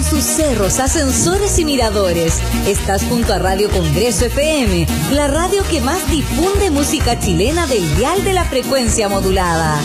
sus cerros, ascensores y miradores. Estás junto a Radio Congreso FM, la radio que más difunde música chilena del dial de la frecuencia modulada.